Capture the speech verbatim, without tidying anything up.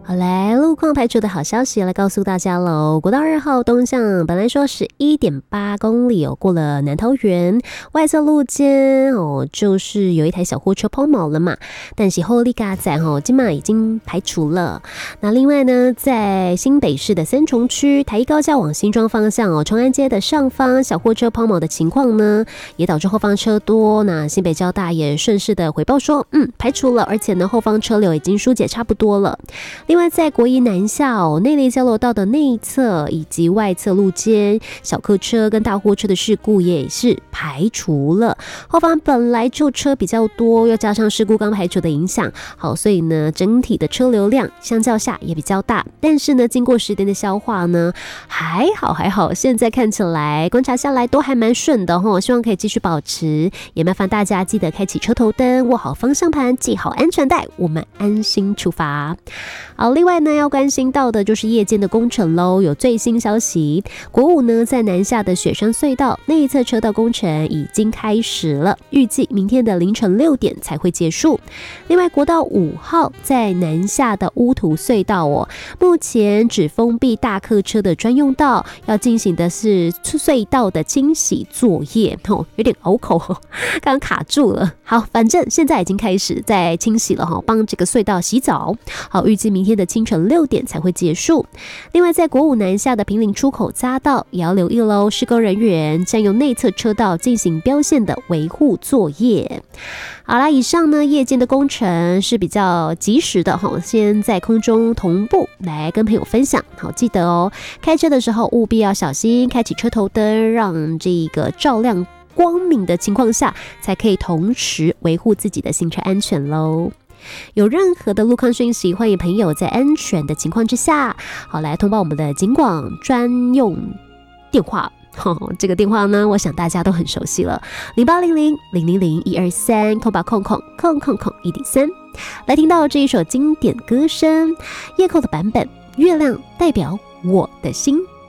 好来，路况排除的好消息来告诉大家喽。国道二号东向本来说是 一点八公里哦，过了南桃园外侧路肩哦，就是有一台小货车抛锚了嘛，但是后力嘎仔哦，今嘛已经排除了。那另外呢，在新北市的三重区台一高架往新庄方向哦，崇安街的上方小货车抛锚的情况呢，也导致后方车多。那新北交大也顺势的回报说，嗯，排除了，而且呢，后方车流已经疏解差不多了。另外，在国一南下哦，内壢交流道的内侧以及外侧路肩，小客车跟大货车的事故也是排除了。后方本来就车比较多，又加上事故刚排除的影响，好，所以呢，整体的车流量相较下也比较大。但是呢，经过时间的消化呢，还好还好，现在看起来观察下来都还蛮顺的吼，希望可以继续保持。也麻烦大家记得开启车头灯，握好方向盘，系好安全带，我们安心出发。好，另外呢，要关心到的就是夜间的工程喽。有最新消息，国五呢在南下的雪山隧道内侧车道工程已经开始了，预计明天的凌晨六点才会结束。另外，国道五号在南下的乌涂隧道哦，目前只封闭大客车的专用道，要进行的是隧道的清洗作业哦，有点拗口哦，刚刚卡住了。好，反正现在已经开始在清洗了哈，帮这个隧道洗澡。好，预计明天的清晨六点才会结束。另外，在国五南下的平岭出口匝道也要留意喽，施工人员占用内侧车道进行标线的维护作业。好啦，以上呢夜间的工程是比较及时的哈，先在空中同步来跟朋友分享。好，记得哦，开车的时候务必要小心，开启车头灯，让这个照亮光明的情况下，才可以同时维护自己的行车安全喽。有任何的路况讯息，欢迎朋友在安全的情况之下，好来通报我们的警广专用电话。哦，这个电话呢，我想大家都很熟悉了，零八零零零零零一二三空八空空空空空一点三。来听到这一首经典歌声，夜寇的版本《月亮代表我的心》。